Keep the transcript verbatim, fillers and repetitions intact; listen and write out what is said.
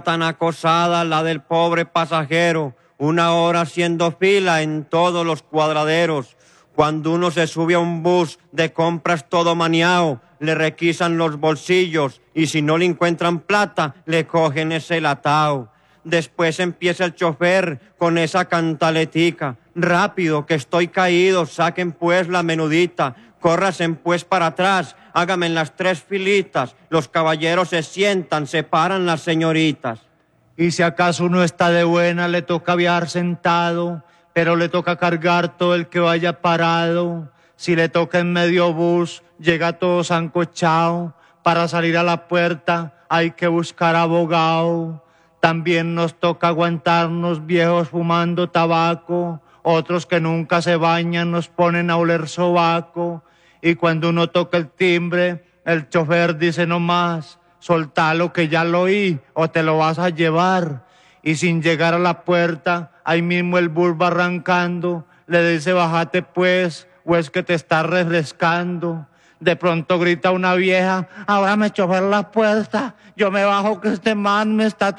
Tan acosada la del pobre pasajero, una hora haciendo fila en todos los cuadraderos. Cuando uno se sube a un bus de compras todo maniao, le requisan los bolsillos y si no le encuentran plata, le cogen ese latao. Después empieza el chofer con esa cantaletica. Rápido, que estoy caído, saquen pues la menudita. Córrasen pues para atrás, hágame en las tres filitas. Los caballeros se sientan, se paran las señoritas. Y si acaso uno está de buena, le toca viajar sentado, pero le toca cargar todo el que vaya parado. Si le toca en medio bus, llega todo sancochado. Para salir a la puerta hay que buscar abogado. También nos toca aguantarnos viejos fumando tabaco. Otros que nunca se bañan nos ponen a oler sobaco. Y cuando uno toca el timbre, el chofer dice no más, soltalo que ya lo oí o te lo vas a llevar. Y sin llegar a la puerta, ahí mismo el bus va arrancando, le dice bájate pues, o es que te está refrescando. De pronto grita una vieja, ahora me chofer la puerta, yo me bajo que este man me está